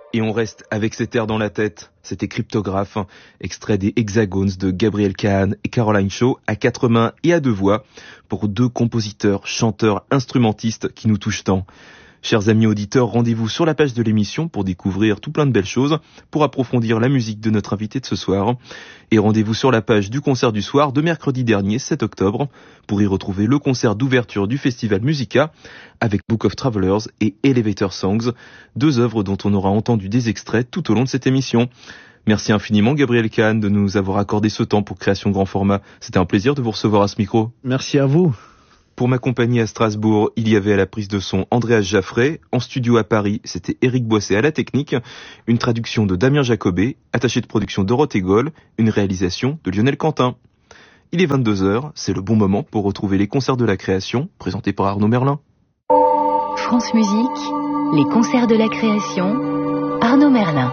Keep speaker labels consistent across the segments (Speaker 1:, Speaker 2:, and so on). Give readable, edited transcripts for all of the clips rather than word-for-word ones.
Speaker 1: Et on reste avec cet air dans la tête. C'était Cryptographe, extrait des Hexagones de Gabriel Kahn et Caroline Shaw à 4 mains et à 2 voix pour 2 compositeurs, chanteurs, instrumentistes qui nous touchent tant. Chers amis auditeurs, rendez-vous sur la page de l'émission pour découvrir tout plein de belles choses, pour approfondir la musique de notre invité de ce soir. Et rendez-vous sur la page du concert du soir de mercredi dernier, 7 octobre, pour y retrouver le concert d'ouverture du festival Musica avec Book of Travelers et Elevator Songs, 2 œuvres dont on aura entendu des extraits tout au long de cette émission. Merci infiniment Gabriel Kahn de nous avoir accordé ce temps pour Création Grand Format. C'était un plaisir de vous recevoir à ce micro.
Speaker 2: Merci à vous.
Speaker 1: Pour m'accompagner à Strasbourg, il y avait à la prise de son Andreas Jaffray. En studio à Paris, c'était Éric Boisset à la technique. Une traduction de Damien Jacobet, attaché de production Dorothée Goll, une réalisation de Lionel Quentin. Il est 22h, c'est le bon moment pour retrouver les concerts de la création, présentés par Arnaud Merlin.
Speaker 3: France Musique, les concerts de la création, Arnaud Merlin.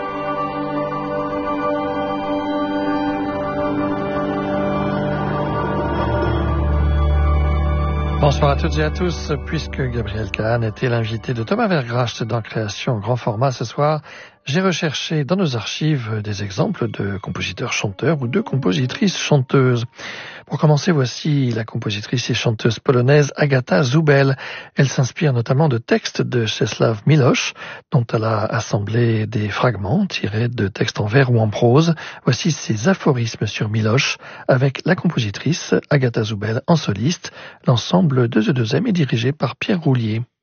Speaker 4: Bonsoir à toutes et à tous. Puisque Gabriel Kahn était l'invité de Thomas Vergracht dans Création Grand Format ce soir, j'ai recherché dans nos archives des exemples de compositeurs chanteurs ou de compositrices chanteuses. Pour commencer, voici la compositrice et chanteuse polonaise Agata Zubel. Elle s'inspire notamment de textes de Czesław Miłosz, dont elle a assemblé des fragments tirés de textes en vers ou en prose. Voici ses aphorismes sur Miłosz avec la compositrice Agata Zubel en soliste. L'ensemble 2E2M est dirigé par Pierre Roulier.